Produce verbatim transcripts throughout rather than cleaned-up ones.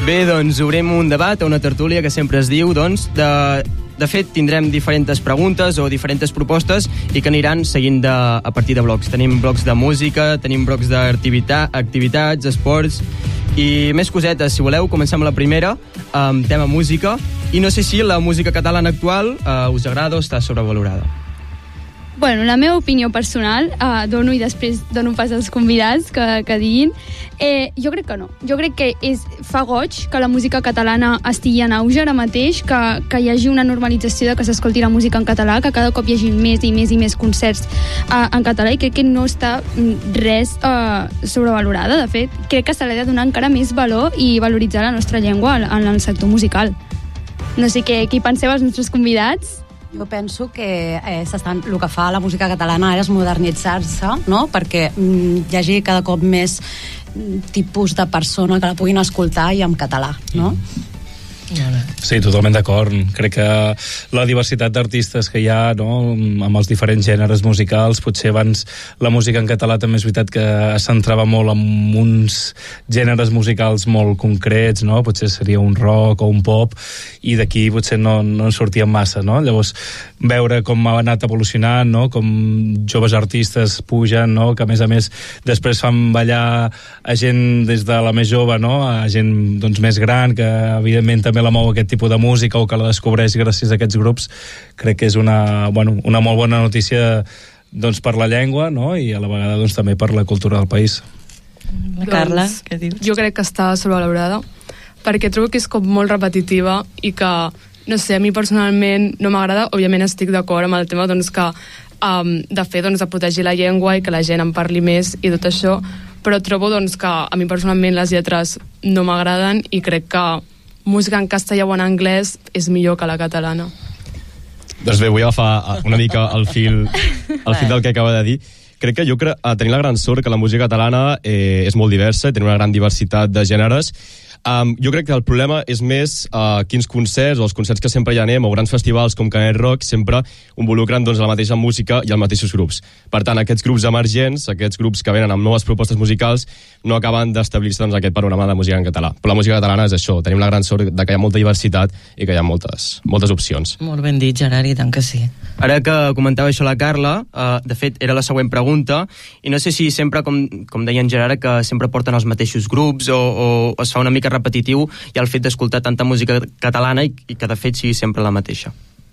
Bé, doncs obrim un debat, una tertúlia que sempre es diu, doncs, de, de fet tindrem diferents preguntes o diferents propostes i que aniran seguint de, a partir de blocs. Tenim blocs de música, tenim blocs d'activitats, activitats, esports i més cosetes. Si voleu, comencem la primera, amb tema música. I no sé si la música catalana actual eh, us agrada o està sobrevalorada. Bueno, la meva opinió personal, eh, dono i després dono pas als convidats que, que diguin, eh, jo crec que no. Jo crec que és, fa goig que la música catalana estigui en auge ara mateix, que, que hi hagi una normalització de que s'escolti la música en català, que cada cop hi hagi més i més i més concerts eh, en català, i crec que no està res eh, sobrevalorada. De fet, crec que se l'ha de donar encara més valor i valoritzar la nostra llengua en el sector musical. No sé què, què penseu els nostres convidats? Jo penso que eh, s'estan, el que fa la música catalana ara és modernitzar-se, no? Perquè mm, hi hagi cada cop més tipus de persona que la puguin escoltar i en català, no? Sí, totalment d'acord. Crec que la diversitat d'artistes que hi ha, no, amb els diferents gèneres musicals, potser abans la música en català també és veritat que es centrava molt en uns gèneres musicals molt concrets, no? Potser seria un rock o un pop, i d'aquí potser no, no en sortien massa, no? Llavors, veure com ha anat evolucionant, no? Com joves artistes pugen, no? Que a més a més després fan ballar a gent des de la més jove, no? A gent doncs, més gran, que evidentment també la mou aquest tipus de música o que la descobreix gràcies a aquests grups. Crec que és una, bueno, una molt bona notícia doncs, per la llengua, no? I a la vegada doncs, també per la cultura del país. La Carla, doncs, què dius? Jo crec que està sobrevalorada perquè trobo que és com molt repetitiva i que, no sé, a mi personalment no m'agrada. Òbviament estic d'acord amb el tema doncs, que um, de fer doncs, de protegir la llengua i que la gent en parli més i tot això, però trobo doncs, que a mi personalment les lletres no m'agraden i crec que música en castellà o en anglès és millor que la catalana. Doncs bé, vull agafar una mica el fil, el fil del que acaba de dir. Crec que jo crec, tenim la gran sort que la música catalana eh, és molt diversa i tenim una gran diversitat de gèneres. Um, jo crec que el problema és més uh, quins concerts, o els concerts que sempre hi anem, o grans festivals com Canet Rock, sempre involucren doncs, la mateixa música i els mateixos grups. Per tant, aquests grups emergents, aquests grups que venen amb noves propostes musicals, no acaben d'establir-se doncs, aquest panorama de música en català. Però la música catalana és això, tenim la gran sort de que hi ha molta diversitat i que hi ha moltes, moltes opcions. Molt ben dit, Gerard, i tant que sí. Ara que comentava això la Carla, uh, de fet era la següent pregunta, i no sé si sempre, com, com deia en Gerard, que sempre porten els mateixos grups o, o es fa una mica repetitiu i el fet d'escoltar tanta música catalana i, i que de fet sigui sempre la mateixa.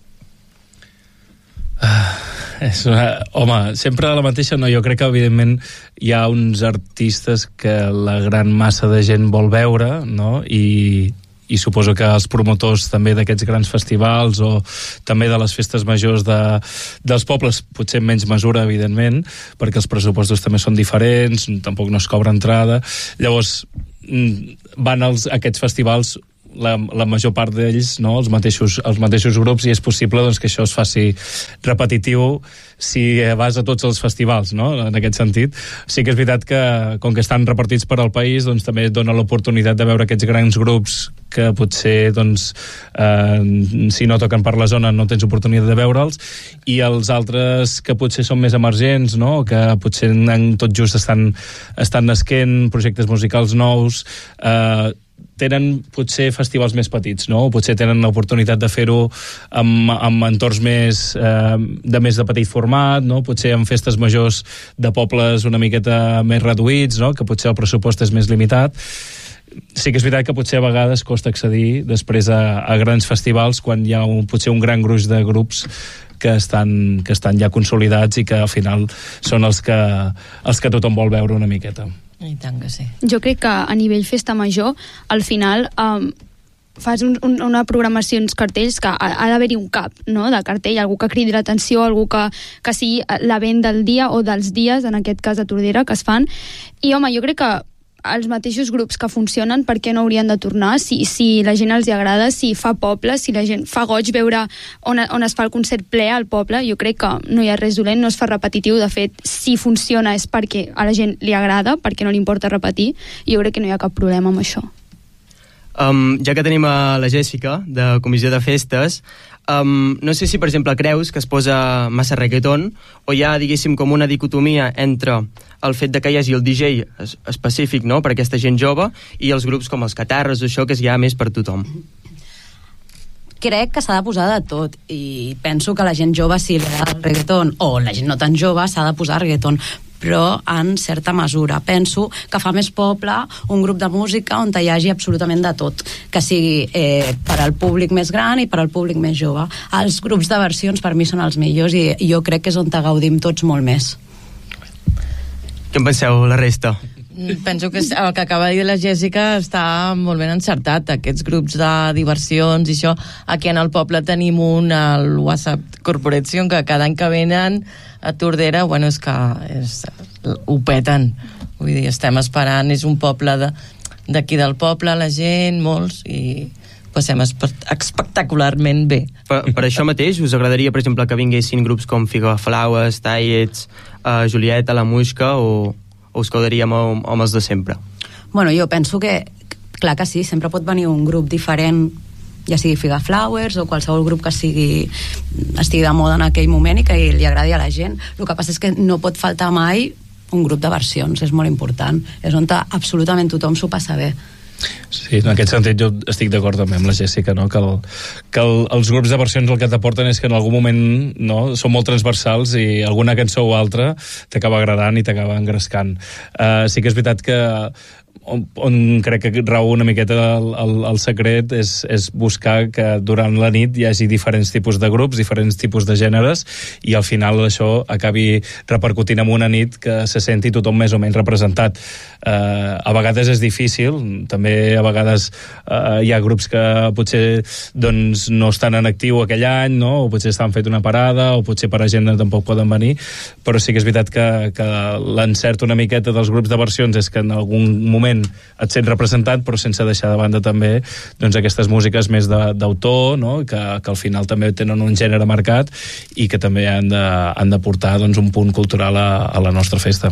Uh, és una... Home, sempre la mateixa no, jo crec que evidentment hi ha uns artistes que la gran massa de gent vol veure, no? I, i suposo que els promotors també d'aquests grans festivals o també de les festes majors de, dels pobles, potser en menys mesura evidentment, perquè els pressupostos també són diferents, tampoc no es cobra entrada, llavors van als, a aquests festivals la, la major part d'ells, no? els, mateixos, els mateixos grups, i és possible doncs, que això es faci repetitiu si vas a tots els festivals, no? En aquest sentit. Sí que és veritat que, com que estan repartits per al país, doncs, també et dona l'oportunitat de veure aquests grans grups que potser, doncs, eh, si no toquen per la zona no tens oportunitat de veure'ls, i els altres que potser són més emergents, no? Que potser en, tot just estan, estan nasquent projectes musicals nous, eh, tenen potser festivals més petits, no? O potser tenen l'oportunitat de fer-ho amb, amb entorns més, eh, de més de petit format, no? Potser amb festes majors de pobles una miqueta més reduïts, no? Que potser el pressupost és més limitat. Sí que és veritat que potser a vegades costa accedir després a, a grans festivals quan hi ha un, potser un gran gruix de grups que estan, que estan ja consolidats i que al final són els que, els que tothom vol veure una miqueta. I tant que sí. Jo crec que a nivell festa major, al final um, fas un, un, una programació, uns cartells que ha, ha d'haver-hi un cap, no?, de cartell, algú que cridi l'atenció, algú que, que sigui l'event del dia o dels dies, en aquest cas a Tordera, que es fan. I home, jo crec que els mateixos grups que funcionen, per què no haurien de tornar? Si, si la gent els agrada, si fa poble, si la gent fa goig veure on, on es fa el concert ple al poble, jo crec que no hi ha res dolent, no es fa repetitiu. De fet, si funciona és perquè a la gent li agrada, perquè no li importa repetir, i jo crec que no hi ha cap problema amb això. Um, ja que tenim a la Jèssica, de Comissió de Festes, um, no sé si, per exemple, creus que es posa massa reggaeton o hi ha, diguéssim, com una dicotomia entre el fet de que hi hagi el D J es específic, no?, per aquesta gent jove, i els grups com els catarres o això, que és ja més per tothom. Crec que s'ha de posar de tot, i penso que la gent jove, si li agrada el reggaeton, o la gent no tan jove, s'ha de posar reggaeton, però en certa mesura. Penso que fa més poble un grup de música on hi hagi absolutament de tot, que sigui eh, per al públic més gran i per al públic més jove. Els grups de versions per mi són els millors i jo crec que és on gaudim tots molt més. Què en penseu, la resta? Penso que el que acaba de dir la Jèssica està molt ben encertat. Aquests grups de diversions i això, aquí en el poble tenim un, el WhatsApp Corporation, que cada any que venen a Tordera, bueno, és que és, ho peten. Vull dir, estem esperant, és un poble de, d'aquí del poble, la gent, molts, i passem espectacularment bé. Per, per això mateix, us agradaria, per exemple, que vinguessin grups com Figaflaues, Tallets, uh, Julieta, La Muixca, o, o us quedaríem amb, amb els de sempre? Bueno, jo penso que, clar que sí, sempre pot venir un grup diferent, ja sigui Figaflaues o qualsevol grup que sigui, estigui de moda en aquell moment i que li agradi a la gent. El que passa és que no pot faltar mai un grup de versions, és molt important. És on absolutament tothom s'ho passa bé. Sí, en aquest sentit jo estic d'acord també amb la Jèssica, no? que, el, que el, els grups de versions el que t'aporten és que en algun moment, no, són molt transversals i alguna cançó o altra t'acaba agradant i t'acaba engrescant. Uh, sí que és veritat que on, on crec que rau una miqueta el, el, el secret és, és buscar que durant la nit hi hagi diferents tipus de grups, diferents tipus de gèneres, i al final això acabi repercutint en una nit que se senti tothom més o menys representat. Uh, a vegades és difícil, també a vegades uh, hi ha grups que potser doncs, no estan en actiu aquell any, no? O potser estan fet una parada, o potser per agenda tampoc poden venir, però sí que és veritat que, que l'encert una miqueta dels grups de versions és que en algun moment et sents representat, però sense deixar de banda també doncs, aquestes músiques més d'autor, no? que, que al final també tenen un gènere marcat i que també han de, han de portar doncs, un punt cultural a, a la nostra festa.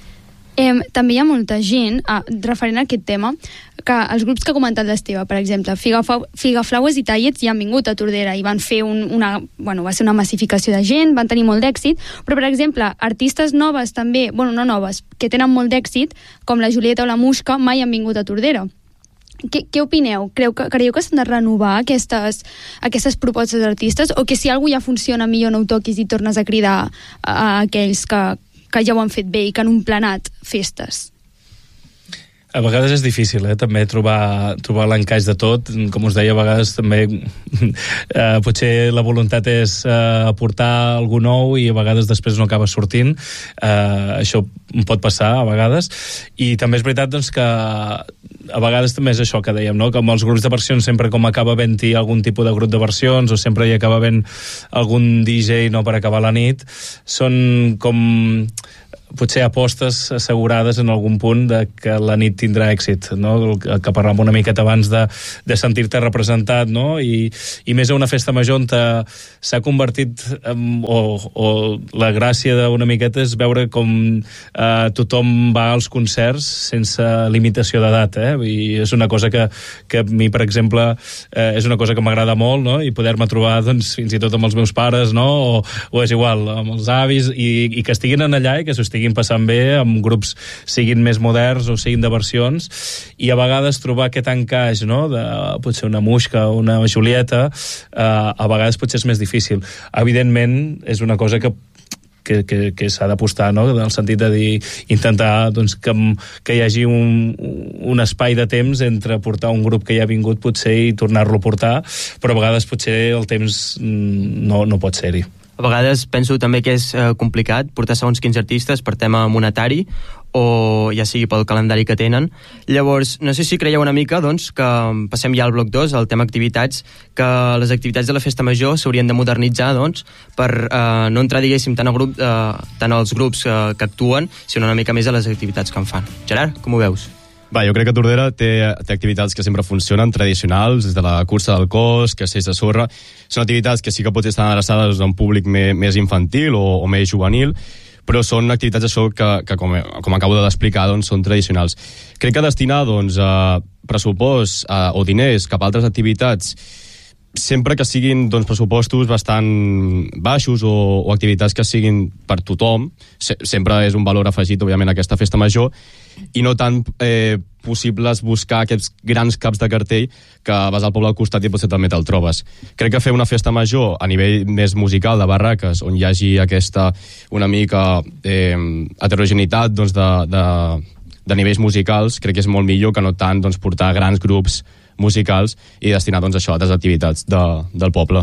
Eh, també hi ha molta gent, ah, referent a aquest tema, que els grups que ha comentat l'Esteve, per exemple, Figaflaues i Tallets ja han vingut a Tordera i van fer un, una, bueno, va ser una massificació de gent, van tenir molt d'èxit, però, per exemple, artistes noves també, bueno, no noves, que tenen molt d'èxit, com la Julieta o la Muixca, mai han vingut a Tordera. Què, què opineu? Creu que, creieu que s'han de renovar aquestes, aquestes propostes d'artistes, o que si alguna ja funciona millor no ho toquis i tornes a cridar a, a aquells que, que ja ho han fet bé i que han emplenat festes? A vegades és difícil, eh, també trobar, trobar l'encaix de tot. Com us deia, a vegades també eh, potser la voluntat és eh, aportar algú nou i a vegades després no acaba sortint. Eh, això pot passar a vegades. I també és veritat doncs, que a vegades també és això que dèiem, no? Que amb els grups de versions sempre com acaba havent-hi algun tipus de grup de versions o sempre hi acaba havent algun D J, no, per acabar la nit. Són com potser apostes assegurades en algun punt de que la nit tindrà èxit, no? El que parlàvem una miqueta abans de, de sentir-te representat, no? I, i més a una festa major on s'ha convertit en, o, o la gràcia d'una miqueta és veure com eh, tothom va als concerts sense limitació d'edat, eh? I és una cosa que, que a mi, per exemple, eh, és una cosa que m'agrada molt, no? I poder-me trobar doncs, fins i tot amb els meus pares, no? O, o és igual, amb els avis, i, i que estiguin en allà i que s'ho estiguin passant bé, amb grups siguin més moderns o siguin de versions, i a vegades trobar aquest encaix, no? De potser una Muixca o una Julieta, eh, a vegades potser és més difícil. Evidentment, és una cosa que que, que, que s'ha d'apostar, no? En el sentit de dir, intentar doncs, que, que hi hagi un, un espai de temps entre portar un grup que ja ha vingut potser i tornar-lo a portar, però a vegades potser el temps no, no pot ser-hi. A vegades penso també que és eh, complicat portar segons quins artistes per tema monetari o ja sigui pel calendari que tenen. Llavors, no sé si creieu una mica doncs, que passem ja al bloc dos, al tema activitats, que les activitats de la festa major s'haurien de modernitzar doncs, per eh, no entrar, diguéssim, tant, al grup, eh, tant als grups eh, que actuen, sinó una mica més a les activitats que en fan. Gerard, com ho veus? Va, jo crec que Tordera té, té activitats que sempre funcionen, tradicionals, des de la cursa del cos, castells de sorra. Són activitats que sí que potser estan adreçades a un públic més, més infantil o, o més juvenil, però són activitats això que, que com, com acabo d'explicar, doncs, són tradicionals. Crec que destinar doncs, a pressupost a, o diners cap a altres activitats, sempre que siguin doncs, pressupostos bastant baixos o, o activitats que siguin per tothom, se, sempre és un valor afegit, òbviament, a aquesta festa major, i no tant eh, possibles buscar aquests grans caps de cartell que vas al poble al costat i potser també te'l trobes. Crec que fer una festa major a nivell més musical, de barraques, on hi hagi aquesta una mica eh, heterogeneïtat doncs, de, de, de nivells musicals, crec que és molt millor que no tant doncs, portar grans grups musicals i destinar doncs, això a altres activitats de, del poble.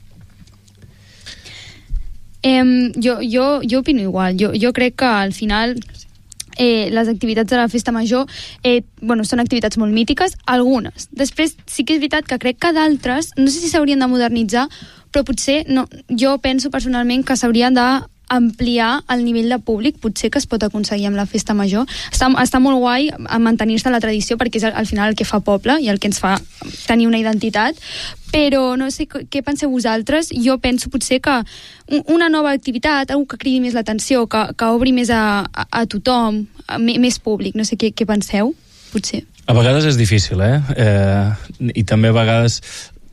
Eh, jo, jo, jo opino igual. Jo, jo crec que al final eh, les activitats de la festa major eh, bueno, són activitats molt mítiques, algunes. Després sí que és veritat que crec que d'altres, no sé si s'haurien de modernitzar, però potser no, jo penso personalment que s'haurien de ampliar el nivell de públic, potser que es pot aconseguir amb la festa major. Està, està molt guai mantenir-se la tradició perquè és al final el que fa poble i el que ens fa tenir una identitat, però no sé què penseu vosaltres. Jo penso potser que una nova activitat, algú que cridi més l'atenció, que, que obri més a, a, a tothom, a més públic, no sé què, què penseu, potser. A vegades és difícil, eh? eh I també a vegades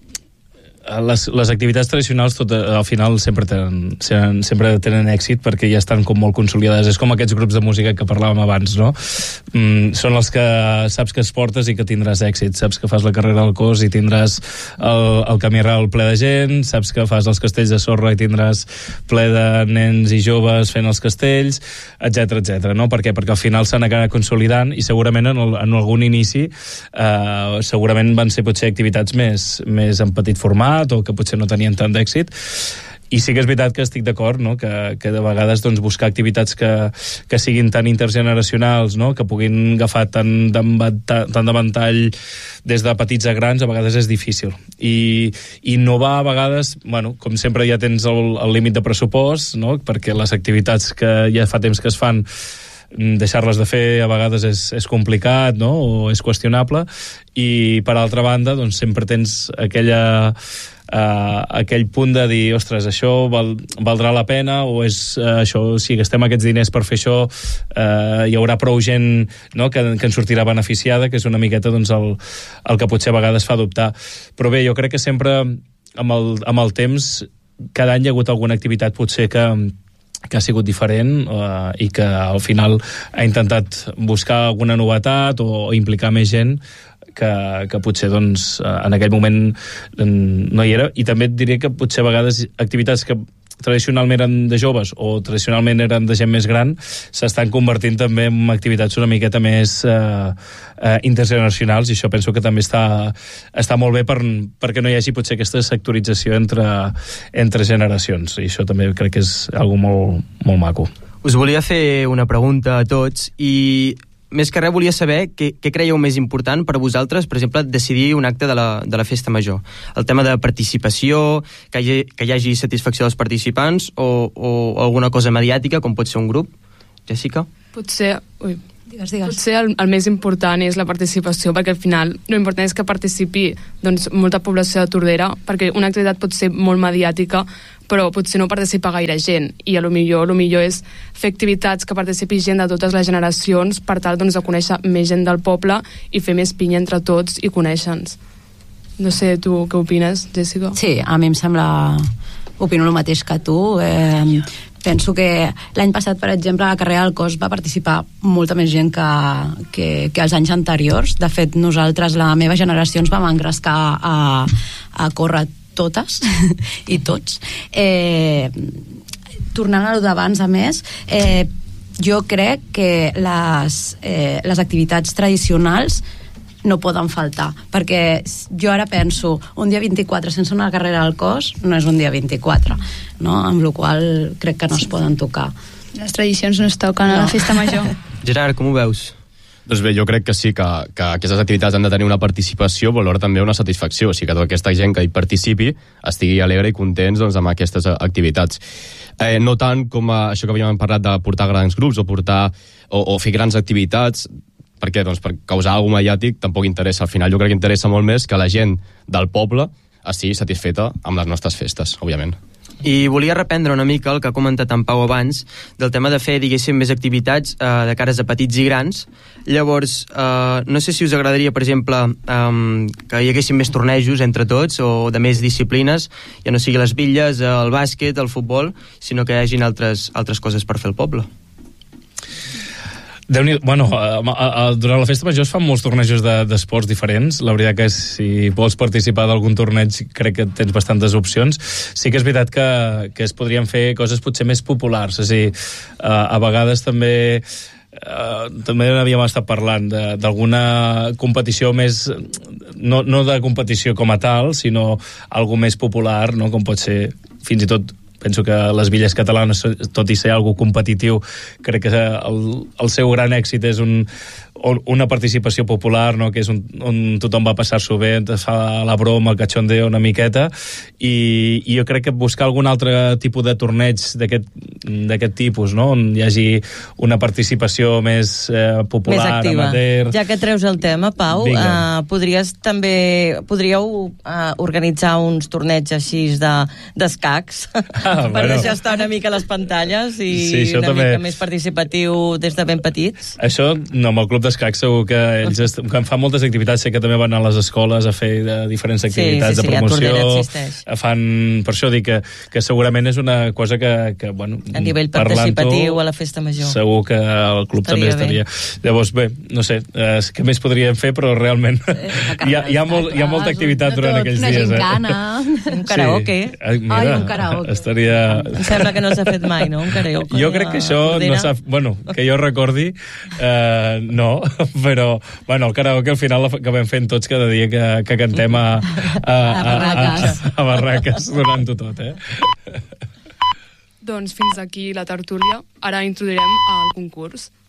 les, les activitats tradicionals tot, al final sempre tenen, sempre tenen èxit perquè ja estan com molt consolidades. És com aquests grups de música que parlàvem abans, no? Mm, són els que saps que es portes i que tindràs èxit. Saps que fas la carrera al cos i tindràs el, el camí ral ple de gent, saps que fas els castells de sorra i tindràs ple de nens i joves fent els castells, etc etc. No? Per què? Perquè al final s'han acabat consolidant i segurament en, el, en algun inici eh, segurament van ser potser activitats més, més en petit format o que potser no tenien tant d'èxit. I sí que és veritat que estic d'acord, no? que, que de vegades doncs, buscar activitats que, que siguin tan intergeneracionals, no? que puguin agafar tant de ventall des de petits a grans, a vegades és difícil. I, i no va a vegades, bueno, com sempre ja tens el, el límit de pressupost, no? perquè les activitats que ja fa temps que es fan deixar-les de fer a vegades és, és complicat, no? o és qüestionable, i per altra banda doncs sempre tens aquella uh, aquell punt de dir, ostres, això val, valdrà la pena, o és uh, això, si gastem aquests diners per fer això uh, hi haurà prou gent, no? que, que en sortirà beneficiada, que és una miqueta doncs, el, el que potser a vegades fa dubtar. Però bé, jo crec que sempre amb el, amb el temps cada any hi ha hagut alguna activitat potser que que ha sigut diferent eh, i que al final ha intentat buscar alguna novetat o, o implicar més gent que, que potser doncs, en aquell moment no hi era. I també et diré que potser a vegades activitats que tradicionalment eren de joves o tradicionalment eren de gent més gran s'estan convertint també en activitats una miqueta més eh, eh, intergeneracionals, i això penso que també està, està molt bé per, perquè no hi hagi potser aquesta sectorització entre, entre generacions, i això també crec que és algo molt, molt maco. Us volia fer una pregunta a tots i més que res volia saber què, què creieu més important per a vosaltres, per exemple, decidir un acte de la, de la festa major. El tema de participació, que hi, que hi hagi satisfacció dels participants o, o alguna cosa mediàtica, com pot ser un grup. Jessica? Potser... Ui. Digues, digues. Potser el, el més important és la participació, perquè al final l'important és que participi doncs, molta població de Tordera, perquè una activitat pot ser molt mediàtica, però potser no participa gaire gent, i a lo millor, a lo millor és fer activitats que participi gent de totes les generacions per tal doncs, de conèixer més gent del poble i fer més pinya entre tots i conèixer-nos. No sé, tu què opines, Jessica? Sí, a mi em sembla... Opino el mateix que tu. Eh, penso que l'any passat, per exemple, a la carrera del cos va participar molta més gent que, que, que els anys anteriors. De fet, nosaltres, la meva generació, ens vam engrescar a, a córrer totes i tots. Eh, tornant a lo d'abans, a més, eh, jo crec que les, eh, les activitats tradicionals no poden faltar, perquè jo ara penso, un dia vint-i-quatre sense una carrera al cos no és un dia vint-i-quatre, no? Amb la qual crec que no es poden tocar. Les tradicions no es toquen no. a la festa major. Gerard, com ho veus? Doncs bé, jo crec que sí, que, que aquestes activitats han de tenir una participació, però alhora també una satisfacció, o sigui que tota aquesta gent que hi participi estigui alegre i contents doncs, amb aquestes activitats. Eh, no tant com a, això que havíem parlat de portar grans grups o portar o, o fer grans activitats, perquè doncs, per causar alguna mediàtic tampoc interessa. Al final jo crec que interessa molt més que la gent del poble estigui satisfeta amb les nostres festes, òbviament. I volia reprendre una mica el que ha comentat en Pau abans, del tema de fer, diguéssim, més activitats eh, de cares a petits i grans. Llavors, eh, no sé si us agradaria, per exemple, eh, que hi haguessin més tornejos entre tots, o de més disciplines, ja no sigui les bitlles, el bàsquet, el futbol, sinó que hi hagin altres, altres coses per fer al poble. Déu-n'hi-do. Bueno, a, a, a, durant la festa major es fan molts tornejos d'esports de, diferents. La veritat que si vols participar d'algun torneig crec que tens bastantes opcions. Sí que és veritat que, que es podrien fer coses potser més populars. És a dir, a, a vegades també... Uh, també n'havíem estat parlant d'alguna competició més, no, no de competició com a tal, sinó algo més popular, no? Com pot ser fins i tot, penso que les Villes Catalanes, tot i ser algo competitiu, crec que el, el seu gran èxit és un, una participació popular, no? Que és un, on tothom va passar-s'ho bé, es fa la broma, el cachondeo una miqueta, i, i jo crec que buscar algun altre tipus de torneig d'aquest tipus, no? On hi hagi una participació més eh, popular, més activa. Amateur. Ja que treus el tema, Pau, eh, podries també podríeu eh, organitzar uns torneigs així d'escacs de, ah, per bueno. deixar estar una mica a les pantalles i sí, una també. mica més participatiu des de ben petits. Això, no, amb el club d'escacs segur que ells est... que fan moltes activitats, sé que també van a les escoles a fer de diferents activitats sí, sí, sí, de promoció, fan, per això dic que, que segurament és una cosa que, que bueno, a nivell participatiu a la festa major segur que el club estaria també estaria bé. Llavors bé, no sé, eh, què més podríem fer, però realment eh, hi, ha, hi, ha molt, hi ha molta activitat durant aquells una dies gincana, eh? un karaoke sí. Ai, mira, Ai, un karaoke estaria... em sembla que no s'ha fet mai, no? Un karaoke jo crec que això no s'ha... bueno, que jo recordi eh, no però, bueno, el karaoke al final l'acabem fent tots cada dia que, que cantem a, a, a, a, barraques. a, a barraques donant-ho tot, eh? Doncs fins aquí la tertúlia. Ara introduirem el concurs.